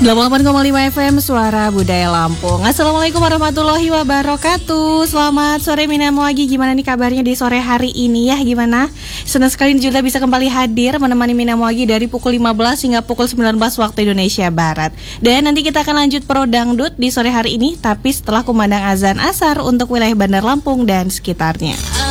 88,5 FM Suara Budaya Lampung. Assalamualaikum warahmatullahi wabarakatuh. Selamat sore Mina Moagi. Gimana nih kabarnya di sore hari ini ya? Gimana? Senang sekali Julda bisa kembali hadir menemani Mina Moagi dari pukul 15 hingga pukul 19 waktu Indonesia Barat. Dan nanti kita akan lanjut Pro Dangdut di sore hari ini, tapi setelah kumandang azan asar untuk wilayah Bandar Lampung dan sekitarnya.